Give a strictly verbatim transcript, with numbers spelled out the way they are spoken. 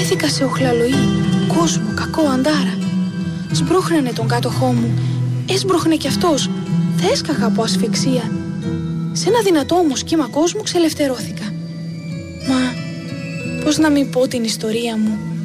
Βρέθηκα σε οχλαλοή, κόσμο, κακό, αντάρα. Σμπρώχνανε τον κάτοχό μου, έσμπρωχνε κι αυτός. Θα έσκαγα από ασφυξία. Σε ένα δυνατό όμως κύμα κόσμου ξελευθερώθηκα. Μα πώς να μην πω την ιστορία μου?